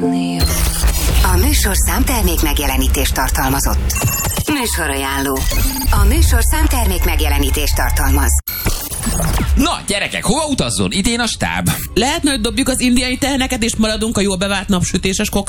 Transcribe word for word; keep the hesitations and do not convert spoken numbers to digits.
A műsor számtermék megjelenítést tartalmazott. Műsorajánló. A műsor számtermék megjelenítést tartalmaz. Na, gyerekek, hova utazzon? Idén a stáb. Lehetne, hogy dobjuk az indiai teheneket, és maradunk a jól bevált napsütéses koktél